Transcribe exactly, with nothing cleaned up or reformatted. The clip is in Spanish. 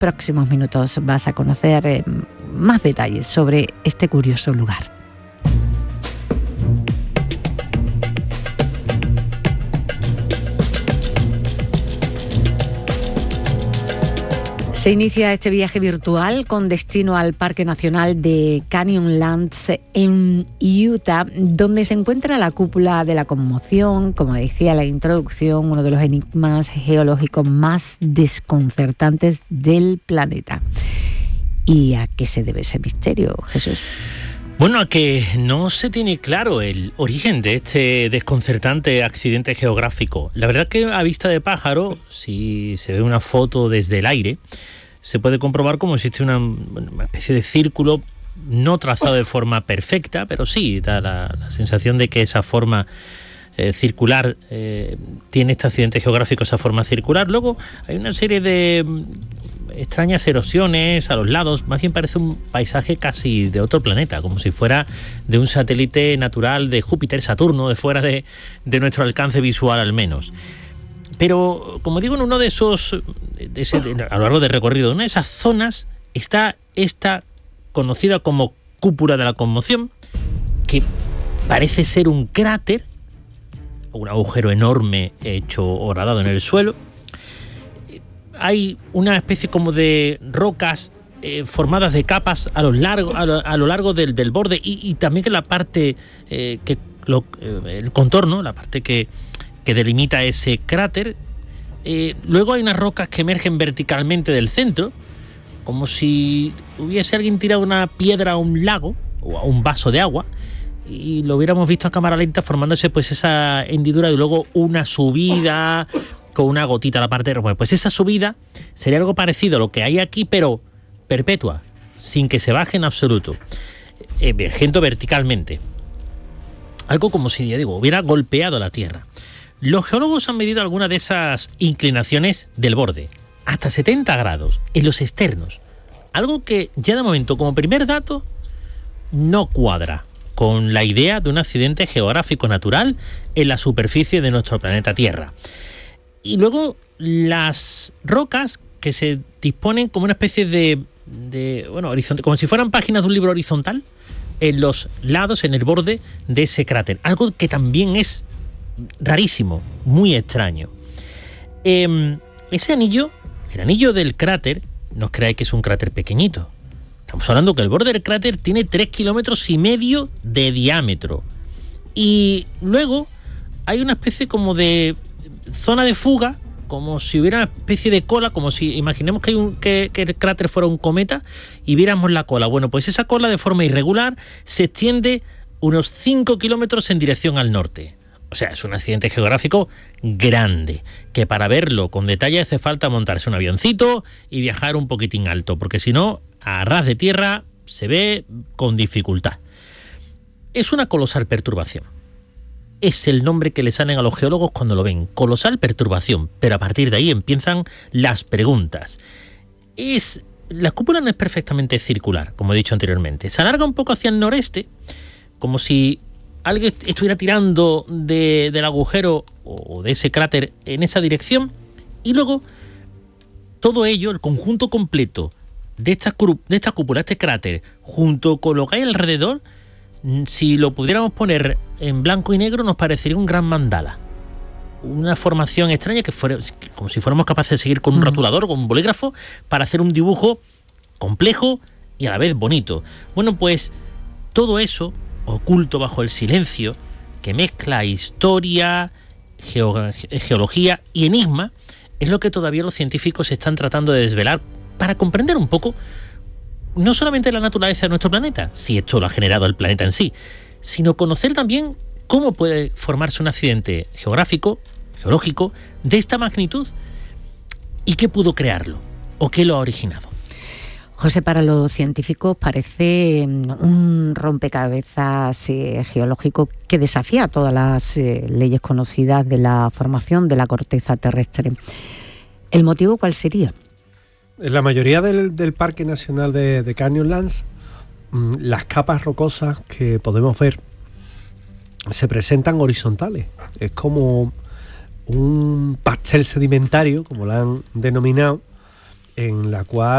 próximos minutos vas a conocer eh, más detalles sobre este curioso lugar. Se inicia este viaje virtual con destino al Parque Nacional de Canyonlands en Utah, donde se encuentra la cúpula de la conmoción, como decía la introducción, uno de los enigmas geológicos más desconcertantes del planeta. ¿Y a qué se debe ese misterio, Jesús? Bueno, a que no se tiene claro el origen de este desconcertante accidente geográfico. La verdad que a vista de pájaro, si se ve una foto desde el aire, se puede comprobar cómo existe una, una especie de círculo no trazado de forma perfecta, pero sí da la, la sensación de que esa forma eh, circular eh, tiene este accidente geográfico, esa forma circular. Luego hay una serie de extrañas erosiones a los lados, más bien parece un paisaje casi de otro planeta, como si fuera de un satélite natural de Júpiter, Saturno, de fuera de, de nuestro alcance visual al menos. Pero, como digo, en uno de esos, de ese, a lo largo del recorrido, en una de esas zonas está esta conocida como cúpula de la conmoción, que parece ser un cráter, un agujero enorme hecho horadado en el suelo. Hay una especie como de rocas eh, formadas de capas a lo largo, a lo, a lo largo del, del borde y, y también que la parte, eh, que lo, eh, el contorno, la parte que, que delimita ese cráter. Eh, luego hay unas rocas que emergen verticalmente del centro, como si hubiese alguien tirado una piedra a un lago o a un vaso de agua y lo hubiéramos visto a cámara lenta formándose pues esa hendidura y luego una subida con una gotita a la parte de... Bueno, pues esa subida sería algo parecido a lo que hay aquí, pero perpetua, sin que se baje en absoluto, emergiendo verticalmente. Algo como si, ya digo, hubiera golpeado la Tierra. Los geólogos han medido algunas de esas inclinaciones del borde, hasta setenta grados, en los externos. Algo que ya de momento, como primer dato, no cuadra con la idea de un accidente geográfico natural en la superficie de nuestro planeta Tierra. Y luego las rocas que se disponen como una especie de, de bueno, horizontal, como si fueran páginas de un libro horizontal en los lados, en el borde de ese cráter. Algo que también es rarísimo, muy extraño. Eh, ese anillo, el anillo del cráter, no os creáis que es un cráter pequeñito. Estamos hablando que el borde del cráter tiene tres kilómetros y medio de diámetro. Y luego hay una especie como de zona de fuga, como si hubiera una especie de cola, como si imaginemos que, hay un, que, que el cráter fuera un cometa y viéramos la cola. Bueno, pues esa cola de forma irregular se extiende unos cinco kilómetros en dirección al norte. O sea, es un accidente geográfico grande, que para verlo con detalle hace falta montarse un avioncito y viajar un poquitín alto, porque si no, a ras de tierra se ve con dificultad. Es una colosal perturbación. Es el nombre que le salen a los geólogos cuando lo ven, colosal perturbación, pero a partir de ahí empiezan las preguntas. Es, la cúpula no es perfectamente circular, como he dicho anteriormente, se alarga un poco hacia el noreste, como si alguien estuviera tirando de, del agujero o de ese cráter en esa dirección, y luego todo ello, el conjunto completo de esta, de esta cúpula, este cráter, junto con lo que hay alrededor, si lo pudiéramos poner en blanco y negro, nos parecería un gran mandala. Una formación extraña que fuera como si fuéramos capaces de seguir con un rotulador, con un bolígrafo, para hacer un dibujo complejo y a la vez bonito. Bueno, pues todo eso, oculto bajo el silencio, que mezcla historia, geo- geología y enigma, es lo que todavía los científicos están tratando de desvelar para comprender un poco no solamente la naturaleza de nuestro planeta, si esto lo ha generado el planeta en sí, sino conocer también cómo puede formarse un accidente geográfico, geológico, de esta magnitud y qué pudo crearlo o qué lo ha originado. José, para los científicos parece un rompecabezas eh, geológico que desafía todas las eh, leyes conocidas de la formación de la corteza terrestre. ¿El motivo cuál sería? En la mayoría del, del Parque Nacional de, de Canyonlands, mmm, las capas rocosas que podemos ver se presentan horizontales. Es como un pastel sedimentario, como lo han denominado, en la cual